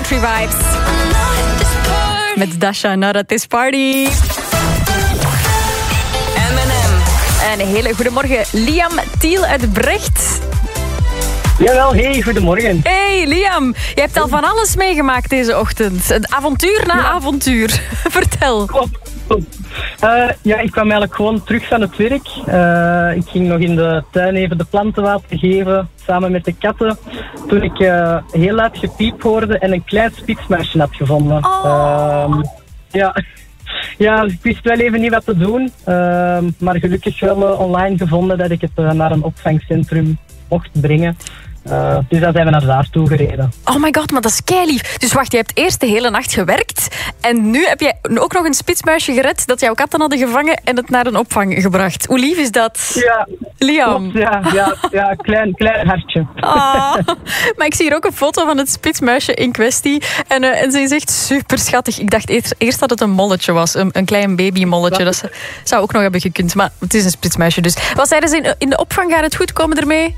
Country Vibes. Met Dasha, Not at This Party. En een hele goedemorgen, Liam Thiel uit Brecht. Jawel, hey, goedemorgen. Hey Liam, je hebt al van alles meegemaakt deze ochtend. Een avontuur na avontuur. Vertel. Klopt. Ik kwam eigenlijk gewoon terug van het werk. Ik ging nog in de tuin even de planten water geven, samen met de katten. Toen ik heel luid gepiep hoorde en een klein spitsmuisje had gevonden. Ja, ik wist wel even niet wat te doen. Maar gelukkig wel online gevonden dat ik het naar een opvangcentrum mocht brengen. Dus dan zijn we naar daar toe gereden. Oh my god, maar dat is keilief. Dus wacht, je hebt eerst de hele nacht gewerkt en nu heb je ook nog een spitsmuisje gered dat jouw katten hadden gevangen en het naar een opvang gebracht. Hoe lief is dat? Ja, Liam. Klopt, ja, klein hartje. Oh, maar ik zie hier ook een foto van het spitsmuisje in kwestie en ze is echt super schattig. Ik dacht eerst dat het een molletje was, een klein babymolletje. Dat zou ook nog hebben gekund, maar het is een spitsmuisje dus. Wat zeiden ze in de opvang? Gaat het goed komen ermee?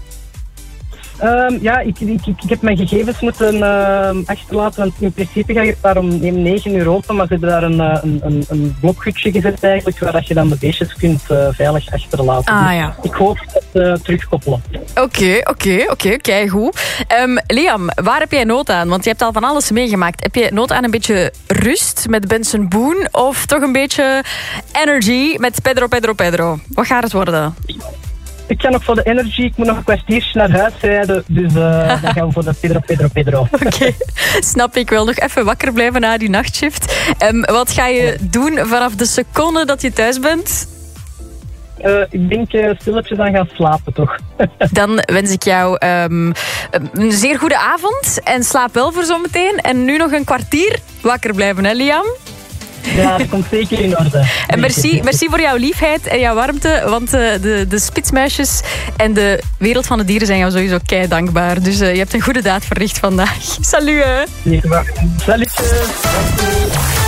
Ik heb mijn gegevens moeten achterlaten, want in principe gaat het daar om 9 uur open, maar ze hebben daar een blokhutje gezet eigenlijk, waar je dan de beestjes kunt veilig achterlaten. Ja. Ik hoop het terugkoppelen. Oké, keigoed. Liam, waar heb jij nood aan? Want je hebt al van alles meegemaakt. Heb je nood aan een beetje rust met Benson Boone of toch een beetje energy met Pedro? Wat gaat het worden? Ik ga nog voor de energy, ik moet nog een kwartiertje naar huis rijden, dus dan gaan we voor de Pedro. Oké, snap ik. Wel nog even wakker blijven na die nachtshift. Wat ga je doen vanaf de seconde dat je thuis bent? Ik denk stilletjes aan gaan slapen, toch? Dan wens ik jou een zeer goede avond en slaap wel voor zometeen. En nu nog een kwartier wakker blijven, hè Liam? Ja, dat komt zeker in orde. En merci voor jouw liefheid en jouw warmte, want de spitsmuisjes en de wereld van de dieren zijn jou sowieso kei dankbaar. Dus je hebt een goede daad verricht vandaag. Salut, hè. Salut.